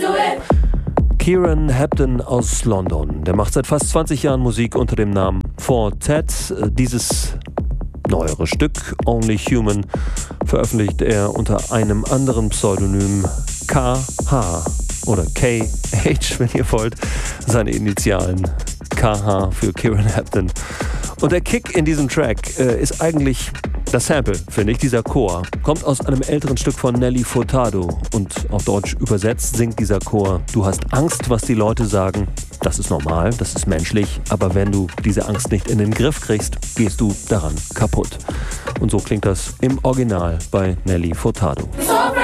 Kieran Hebden aus London. Der macht seit fast 20 Jahren Musik unter dem Namen Four-Tet. Dieses neuere Stück, Only Human, veröffentlicht er unter einem anderen Pseudonym, KH oder KH, wenn ihr wollt, seine Initialen. KH für Kieran Hebden. Und der Kick in diesem Track ist eigentlich das Sample, finde ich. Dieser Chor kommt aus einem älteren Stück von Nelly Furtado und auf Deutsch übersetzt singt dieser Chor: Du hast Angst, was die Leute sagen. Das ist normal, das ist menschlich, aber wenn du diese Angst nicht in den Griff kriegst, gehst du daran kaputt. Und so klingt das im Original bei Nelly Furtado. So